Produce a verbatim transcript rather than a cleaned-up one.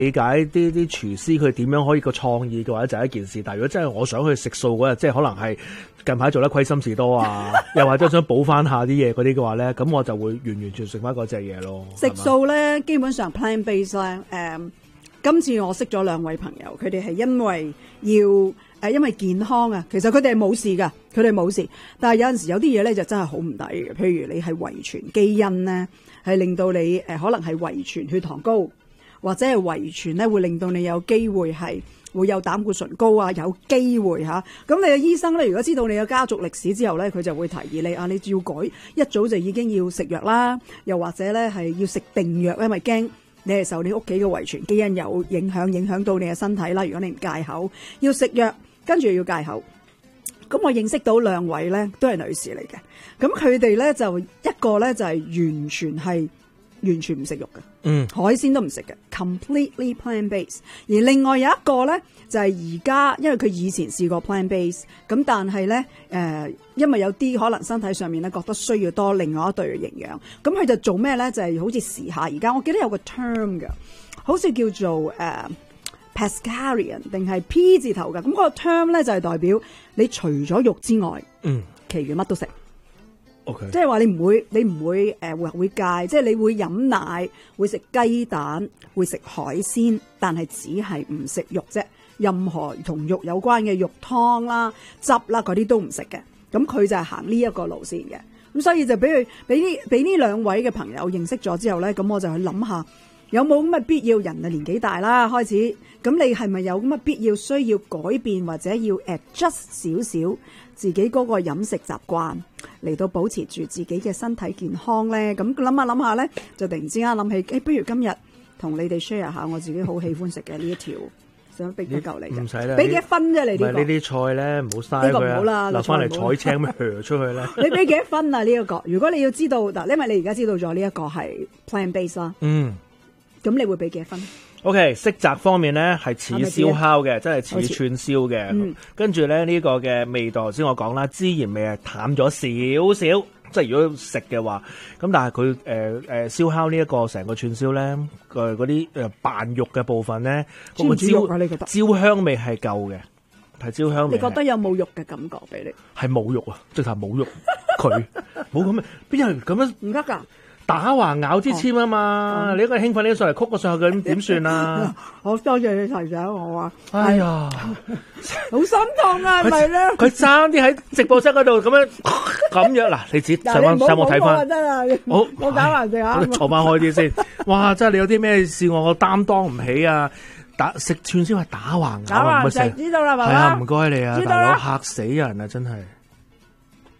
理解啲啲廚師佢點樣可以個創意嘅話就係一件事，但係如果真係我想去食素嗰日，即係可能係近排做得虧心事多啊，又或者想補翻下啲嘢嗰啲嘅話咧，咁我就會完完全食翻嗰隻嘢咯。 食素咧，基本上 plant base 咧，誒、嗯，今次我識咗兩位朋友，佢哋係因為要誒、呃，因為健康啊，其實佢哋係冇事噶，佢哋冇事，但係有陣時有啲嘢咧就真係好唔抵嘅，譬如你係遺傳基因咧，係令到你誒、呃、可能係遺傳血糖高。或者係遺傳咧，會令到你有機會係會有膽固醇高啊，有機會嚇。咁你嘅醫生咧，如果知道你嘅家族歷史之後咧，佢就會提議你啊，你要改一早就已經要食藥啦，又或者咧係要食定藥，因為驚你係受你屋企嘅遺傳基因有影響，影響到你嘅身體啦。如果你唔戒口，要食藥，跟住要戒口。咁我認識到兩位咧，都係女士嚟嘅。咁佢哋咧就一個咧就係完全係。完全唔食肉嘅，嗯，海鮮都唔食嘅 ，completely plant based。而另外有一個咧，就係而家，因為佢以前試過 plant based，咁但係咧，誒、呃，因為有啲可能身體上面咧覺得需要多另外一對嘅營養，咁佢就做咩咧？就係、是、好似時下而家，我記得有個 term 嘅，好似叫做誒、uh, pescarian 定係 P 字頭嘅，咁嗰個 term 咧就係、是、代表你除咗肉之外，嗯，其餘乜都食。Okay. 即係話你唔會，你唔會誒會、呃、會戒，即係你會飲奶，會食雞蛋，會食海鮮，但係只係唔食肉啫。任何同肉有關嘅肉湯啦、汁啦嗰啲都唔食嘅。咁佢就係行呢一個路線嘅。咁所以就俾佢俾呢俾呢兩位嘅朋友認識咗之後咧，咁我就去諗下有冇咁嘅必要。人啊年紀大啦，開始咁你係咪有咁嘅必要需要改變或者要 adjust 少少自己嗰個飲食習慣嚟到保持住自己嘅身體健康咧？咁諗下諗下咧，就突然之間諗起，誒、欸，不如今日同你哋 share 下我自己好喜歡食嘅呢一條，想俾一嚿你嘅，唔使啦，俾幾多分啫？你呢、這個？呢啲菜咧，唔好嘥佢啊！呢個唔好啦，留翻嚟採青咁樣出去咧。 你俾幾多分啊？呢、這、一個，如果你要知道嗱，因為你而家知道咗呢一個係 plant base 啦，嗯，咁你會俾幾多分？ O.K. 色澤方面咧係似燒烤嘅，真係似串燒嘅。嗯、跟住咧呢、這個嘅味道，頭先我講啦，孜然味係淡咗少少。即係如果食嘅話，咁但係佢誒誒燒烤呢一個成個串燒咧，佢嗰啲誒扮肉嘅部分咧，嗰、那個焦、啊、你覺得焦香味係夠嘅，係焦香味。你覺得有冇肉嘅感覺俾你？係冇肉啊，直頭冇肉。佢冇咁嘅，邊有人咁樣唔得㗎？打橫咬支籤啊嘛！哦、你一個興奮，你上嚟曲個上去咁點算啊？好多謝你提醒我啊！哎呀，好心痛啊，係咪咧？佢爭啲喺直播室嗰度咁樣咁樣嗱，你自己上網上網睇翻。真係，好我打橫隻啊！坐翻開啲先。哇！真係你有啲咩事我擔當唔起啊！打食串燒係打橫咬，打橫食知道啦，係啊，唔該你啊，大佬嚇死人啊！真係。